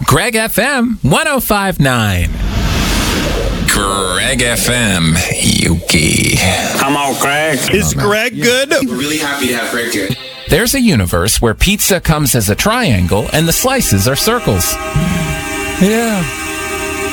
Greg FM 105.9. Greg FM, Yuki. Come on, Greg. Is Greg good? We're really happy to have Greg here. There's a universe where pizza comes as a triangle and the slices are circles. Yeah.